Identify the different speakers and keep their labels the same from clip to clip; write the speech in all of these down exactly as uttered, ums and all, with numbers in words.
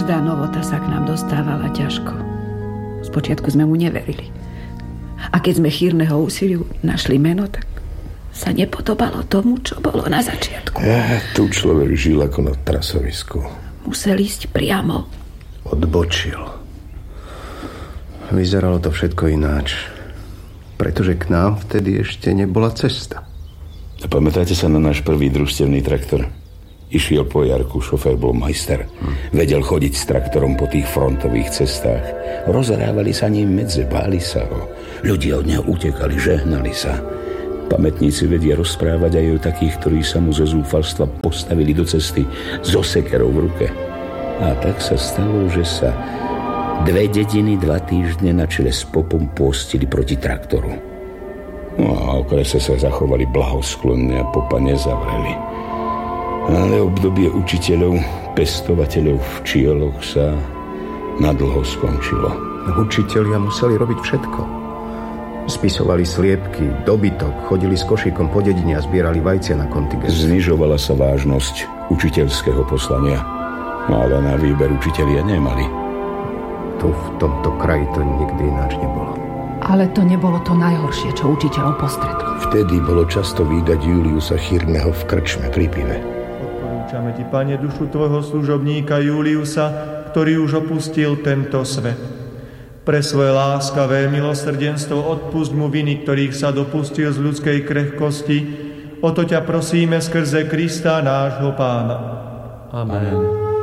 Speaker 1: Každá novota sa k nám dostávala ťažko. Spočiatku sme mu neverili. A keď sme chýrneho úsiliu našli meno, tak sa nepodobalo tomu, čo bolo na začiatku.
Speaker 2: Ja, tu človek žil ako na trasovisku.
Speaker 1: Musel ísť priamo.
Speaker 2: Odbočil.
Speaker 3: Vyzeralo to všetko ináč. Pretože k nám vtedy ešte nebola cesta.
Speaker 4: A pamätáte sa na náš prvý družstevný traktor? Išiel po jarku, šofér bol majster. Hm. Vedel chodiť s traktorom po tých frontových cestách. Rozhrávali sa ním medze, báli sa ho. Ľudia od neho utekali, žehnali sa. Pamätníci vedia rozprávať aj o takých, ktorí sa mu zo zúfalstva postavili do cesty so sekerou v ruke. A tak sa stalo, že sa dve dediny dva týždne na čele s popom postili proti traktoru. No a okrese sa zachovali blahosklonne a popa nezavreli. Ale obdobie učiteľov, pestovateľov v Čioloch sa nadlho skončilo.
Speaker 3: Učitelia museli robiť všetko. Spisovali sliepky, dobytok, chodili s košíkom po dedine a zbierali vajcia na kontingent.
Speaker 4: Znižovala sa vážnosť učiteľského poslania, ale na výber učitelia nemali.
Speaker 3: Tu v tomto kraji to nikdy ináč nebolo.
Speaker 1: Ale to nebolo to najhoršie, čo učiteľov postretlo.
Speaker 2: Vtedy bolo často vídať Juliusa Chýrneho v krčme pri pive.
Speaker 5: Odporúčame ti, Pane, dušu tvojho služobníka Juliusa, ktorý už opustil tento svet. Pre svoje láskavé milosrdenstvo odpusť mu viny, ktorých sa dopustil z ľudskej krehkosti. O to ťa prosíme skrze Krista nášho Pána.
Speaker 6: Amen.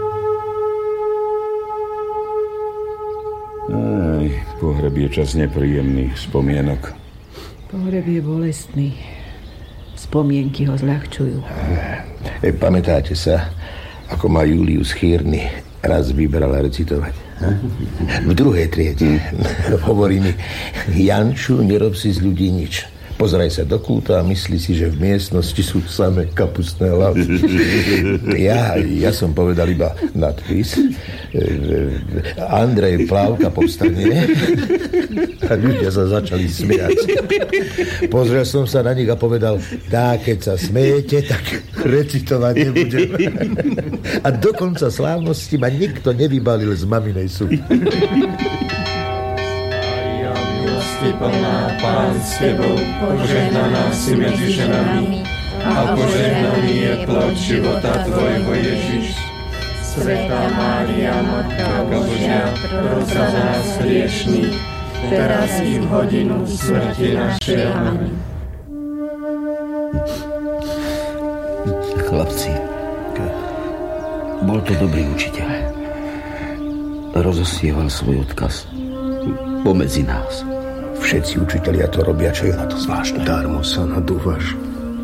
Speaker 4: Aj, pohreb je čas nepríjemných spomienok.
Speaker 1: Pohreb je bolestný. Spomienky ho zľahčujú.
Speaker 2: E, pamätáte sa, ako ma Julius Chýrny raz vybral recitovať? V druhej triede hovorí mi: Janču, nerob si z ľudí nič. Pozeraj sa do kúta a myslí si, že v miestnosti sú samé kapustné hlavy. Ja, ja som povedal iba nadpis: Andrej Plávka povstane. A ľudia sa začali smiať. Pozrel som sa na nich a povedal: tá, keď sa smejete, tak recitovať nebudem. A do konca slávnosti ma nikto nevybalil z maminej supy.
Speaker 6: Maria, milosti plná, Pán s tebou, požehnaná si medzi ženami a požehnaný je plod života tvojho, Ježiš. Svätá Mária, Matka Božia, pros za nás hriešnych, teraz i v hodinu smrti našej. Amen.
Speaker 7: Chlapci, bol to dobrý učiteľ. Rozosieval svoj odkaz pomedzi nás.
Speaker 2: Všetci učitelia to robia, čo je na to zvláštne.
Speaker 3: Darmo sa nadúvaš.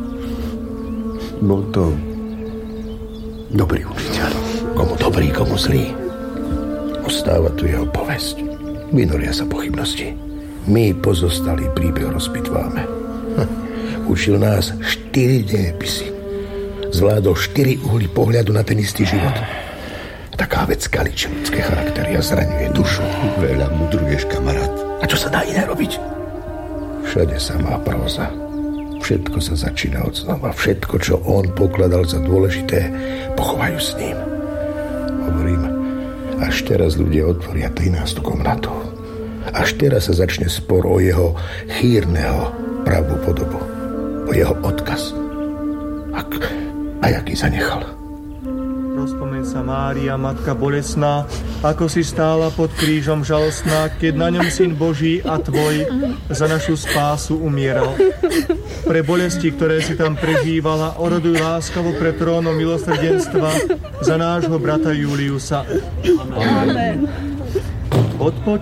Speaker 3: Bol to dobrý učiteľ.
Speaker 2: Komu dobrý, komu zlý. Ostáva tu jeho povesť. Vynoria sa pochybnosti. My pozostali príbeh rozpitváme. Hm. Učil nás štyri dejepisy. Zvládol štyri uhly pohľadu na ten istý život. Taká vec kaličí ľudské charaktery a zraňuje dušu.
Speaker 7: Veľa mudruješ, kamarát.
Speaker 2: A čo sa dá iné robiť? Všade samá próza. Všetko sa začína od znova. Všetko, čo on pokladal za dôležité, pochovajú s ním. Hovorím, až teraz ľudia otvoria trinástu komnatu. Až teraz sa začne spor o jeho Chýrneho pravú podobu. O jeho odkaz. Ak, a jaký zanechal.
Speaker 5: Rozpomeň sa, Mária, Matka bolesná, ako si stála pod krížom žalostná, keď na ňom Syn Boží a tvoj za našu spásu umieral. Pre bolesti, ktoré si tam prežívala, oroduj láskavo pred trónom milosrdenstva za nášho brata Juliusa.
Speaker 6: Amen.
Speaker 5: Odpoč